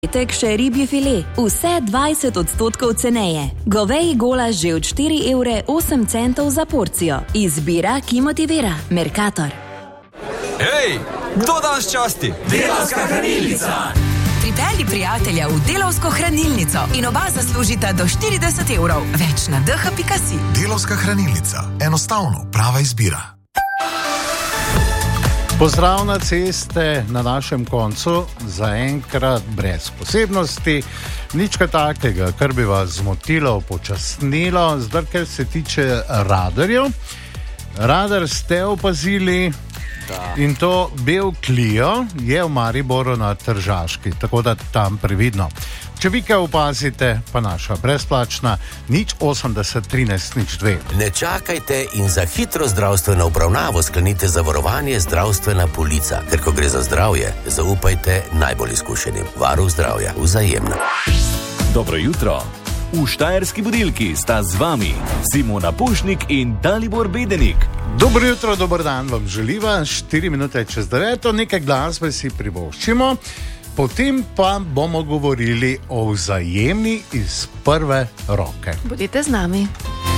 Tek še ribji file, vse 20% ceneje. Goveji golaž že od 4,08 € za porcijo. Izbira, ki motivira. Mercator. Hej, kdo danes časti? Delavska hranilnica. Pripelji prijatelja v Delavsko hranilnico in oba zaslužita do 40 €. Več na dh.si. Delavska hranilnica. Enostavno, prava izbira. Pozdrav na ceste na našem koncu, zaenkrat brez posebnosti, nič takega, kar bi vas zmotilo, počasnilo. Zdaj, kar se tiče radarjev, radar ste opazili, in to bel Clio je v Mariboru na Tržaški, tako da tam previdno. Če vi kaj opazite, pa naša brezplačna 080 13 02. Ne čakajte in za hitro zdravstveno obravnavo sklenite zavarovanje Zdravstvena polica, ker ko gre za zdravje, zaupajte najbolj izkušenim. Varuh zdravja, Vzajemno. Dobro jutro. V Štajerski budilki sta z vami Simona Pušnik in Dalibor Bedenik. Dobro jutro, dober dan vam želiva, 4 minute čez 9, nekaj glasbe si privoščimo, potem pa bomo govorili o Vzajemni iz prve roke. Bodite z nami.